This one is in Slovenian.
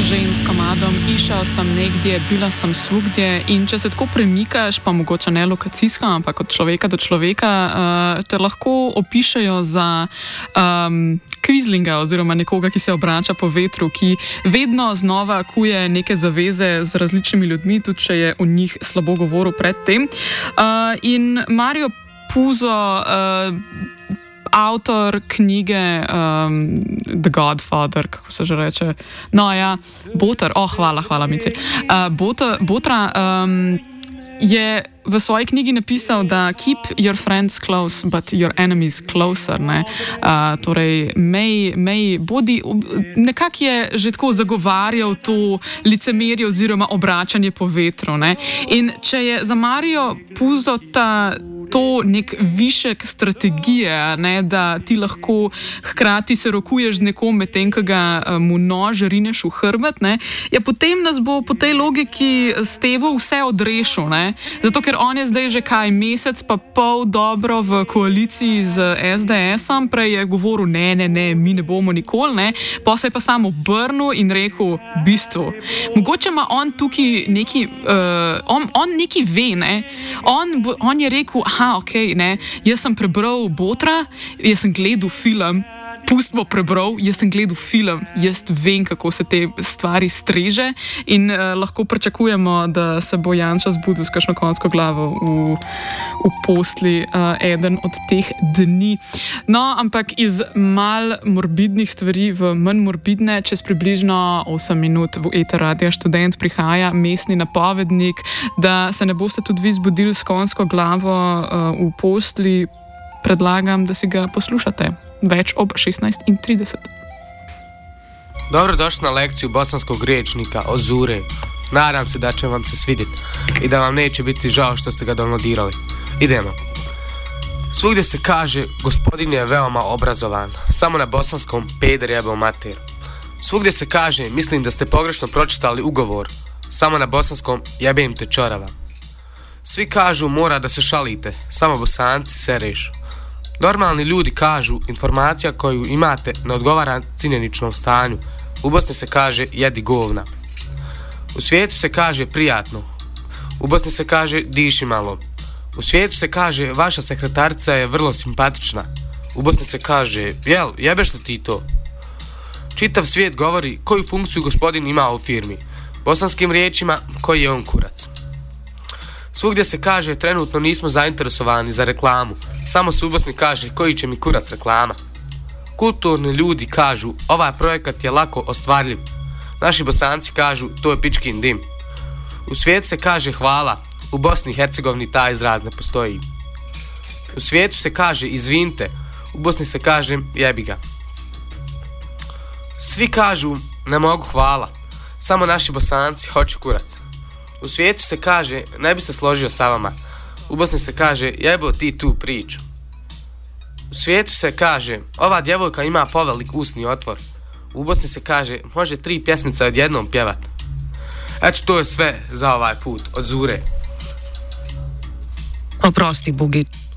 Žen s komadom Išel sem negdje, bila sem svugdje, in če se tako premikaš, pa mogoče ne lokacijsko, ampak od človeka do človeka, te lahko opišejo za kvizlinga oziroma nekoga, ki se obrača po vetru, ki vedno znova kuje neke zaveze z različnimi ljudmi, tudi če je o njih slabo govoril predtem. In Mario Puzo, avtor knjige The Godfather, kako se že reče. No ja, Boter, hvala Mici. Botra je v svoji knjigi napisal, da keep your friends close, but your enemies closer. Ne? Torej, bodi, nekako je že tako zagovarjal to licemerje oziroma obračanje po vetru. Ne? In če je za Mario Puzo to nek višek strategije, ne, da ti lahko hkrati se rokuješ z nekom, medtem ko ga mu nož rineš v hrbet, ne, ja, potem nas bo po tej logiki Stevo vse odrešil. Ne. Zato, ker on je zdaj že mesec pa pol dobro v koaliciji z SDS-om, prej je govoril, ne, mi ne bomo nikoli, ne, pa se je pa samo obrnil in rekel, v bistvu, mogoče ima on tukaj neki, on neki ve, ne, on je rekel, ok, ne, jaz sem prebral Botra, jaz sem gledal film, pustimo prebral, jaz sem gledal film, jaz vem, kako se te stvari streže in lahko pričakujemo, da se bo Janša zbudil s kakšno konjsko glavo v posli eden od teh dni. No, ampak iz mal morbidnih stvari v manj morbidne, čez približno 8 minut v Eter Radia Študent prihaja mestni napovednik, da se ne boste tudi vi zbudili s konjsko glavo v posli. Predlagam, da si ga poslušate. Več ob 16:30. Dobrodošli na lekciju bosanskog riječnika o Zure. Nadam se da će vam se svidjeti i da vam neće biti žao što ste ga downloadirali. Idemo. Svugdje se kaže, gospodin je veoma obrazovan, samo na bosanskom peder jebeo mater. Svugdje se kaže, mislim da ste pogrešno pročitali ugovor, samo na bosanskom jebem te čorava. Svi kažu, mora da se šalite, samo Bosanci se rešu. Normalni ljudi kažu, informacija koju imate ne odgovara činjeničnom stanju. U Bosni se kaže, jedi govna. U svijetu se kaže prijatno. U Bosni se kaže, diši malo. U svijetu se kaže, vaša sekretarica je vrlo simpatična. U Bosni se kaže, jel, jebeš li ti to? Čitav svijet govori koju funkciju gospodin ima u firmi. Bosanskim riječima, koji je on kurac. Svugdje se kaže, trenutno nismo zainteresovani za reklamu. Samo se u Bosni kaže, koji će mi kurac reklama. Kulturni ljudi kažu, ovaj projekat je lako ostvarljiv. Naši Bosanci kažu, to je pičkin dim. U svijetu se kaže hvala, u Bosni i Hercegovini taj izraz ne postoji. U svijetu se kaže izvinite, u Bosni se kaže jebi ga. Svi kažu, ne mogu hvala, samo naši Bosanci hoću kurac. U svijetu se kaže, ne bi se složio sa vama. U Bosni se kaže, jebo ti tu priču. U svijetu se kaže, ova djevojka ima povelik usni otvor. U Bosni se kaže, može 3 pjesmice odjednom pjevat. Eto, to je sve za ovaj put od Zure. Oprosti, Bugi.